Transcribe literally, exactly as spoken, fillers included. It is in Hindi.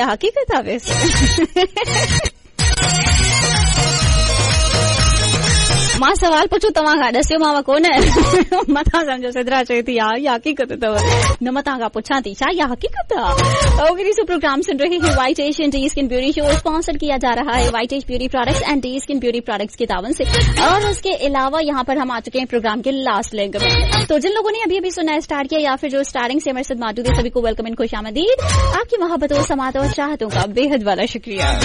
या हकीकत आहे वैसे? मां सवाल पुछो तव्हां खां, ॾसियो मां कोन मथां सम्झो सिधरा चए थी यार ये हकीकत अथव, न मां तव्हां खां पुछां थी छा यह हकीकत है? ओके सो प्रोग्राम सुन रहे हैं white as and D skin beauty show, sponsor किया जा रहा है white as beauty products and D skin beauty products के तावन से। और उसके अलावा यहाँ पर हम आ चुके हैं प्रोग्राम के लास्ट लेग में। तो जिन लोगों ने अभी अभी सुना स्टार्ट किया या फिर जो स्टार्टिंग से हमारे साथ मौजूद है, सभी को वेलकम एंड खुश आमदीद। आपकी मोहब्बतों, समात और चाहतों का बेहद वाला शुक्रिया।